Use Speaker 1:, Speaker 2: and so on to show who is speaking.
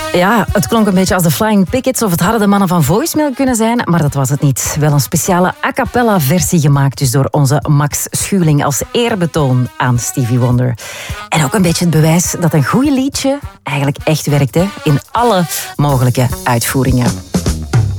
Speaker 1: Ja, het klonk een beetje als de Flying Pickets of het hadden de mannen van Voicemail kunnen zijn, maar dat was het niet. Wel een speciale a cappella versie gemaakt dus door onze Max Schuling als eerbetoon aan Stevie Wonder. En ook een beetje het bewijs dat een goed liedje eigenlijk echt werkt, hè, in alle mogelijke uitvoeringen.